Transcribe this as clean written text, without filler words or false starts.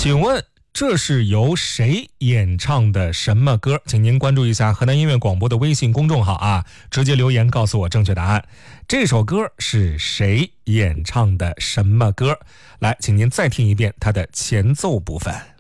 请问这是由谁演唱的什么歌？请您关注一下河南音乐广播的微信公众号啊，直接留言告诉我正确答案。这首歌是谁演唱的什么歌？来，请您再听一遍它的前奏部分。